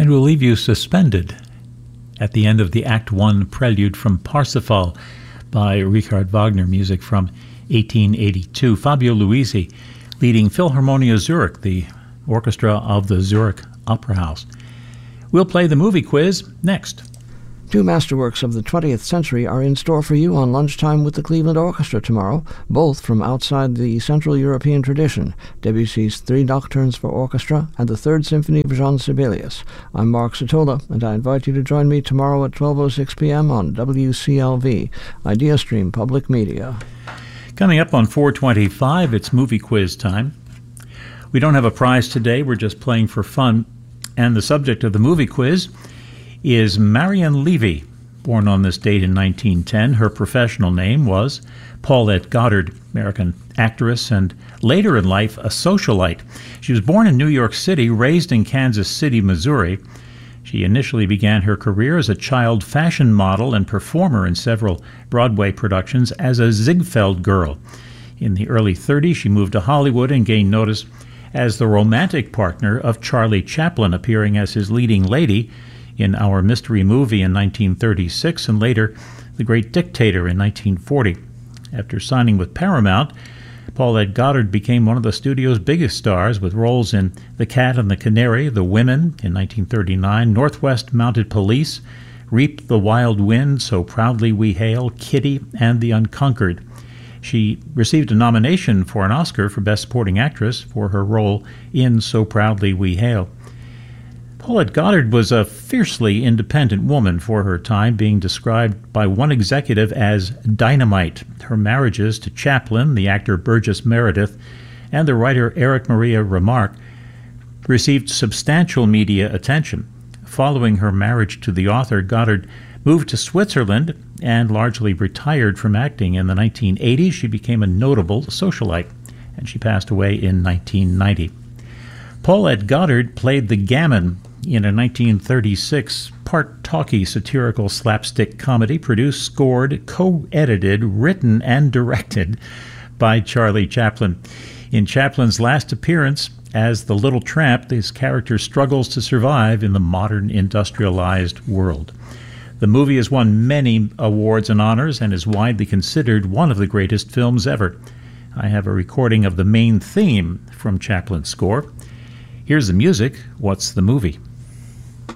And we'll leave you suspended at the end of the Act 1 prelude from Parsifal by Richard Wagner, music from 1882. Fabio Luisi leading Philharmonia Zurich, the orchestra of the Zurich Opera House. We'll play the movie quiz next. Two masterworks of the 20th century are in store for you on Lunchtime with the Cleveland Orchestra tomorrow, both from outside the Central European tradition, Debussy's Three Nocturnes for Orchestra and the Third Symphony of Jean Sibelius. I'm Mark Satola, and I invite you to join me tomorrow at 12:06 p.m. on WCLV, IdeaStream Public Media. Coming up on 4:25, it's movie quiz time. We don't have a prize today, we're just playing for fun, and the subject of the movie quiz is Marion Levy. Born on this date in 1910, her professional name was Paulette Goddard, American actress and later in life a socialite. She was born in New York City, raised in Kansas City, Missouri. She initially began her career as a child fashion model and performer in several Broadway productions as a Ziegfeld girl. In the early 30s, she moved to Hollywood and gained notice as the romantic partner of Charlie Chaplin, appearing as his leading lady in Our Mystery Movie in 1936, and later The Great Dictator in 1940. After signing with Paramount, Paulette Goddard became one of the studio's biggest stars, with roles in The Cat and the Canary, The Women in 1939, Northwest Mounted Police, Reap the Wild Wind, So Proudly We Hail, Kitty, and The Unconquered. She received a nomination for an Oscar for Best Supporting Actress for her role in So Proudly We Hail. Paulette Goddard was a fiercely independent woman for her time, being described by one executive as dynamite. Her marriages to Chaplin, the actor Burgess Meredith, and the writer Eric Maria Remarque received substantial media attention. Following her marriage to the author, Goddard moved to Switzerland and largely retired from acting. In the 1980s, she became a notable socialite, and she passed away in 1990. Paulette Goddard played the gammon in a 1936 part-talky satirical slapstick comedy produced, scored, co-edited, written, and directed by Charlie Chaplin. In Chaplin's last appearance as the Little Tramp, his character struggles to survive in the modern industrialized world. The movie has won many awards and honors and is widely considered one of the greatest films ever. I have a recording of the main theme from Chaplin's score. Here's the music. What's the movie?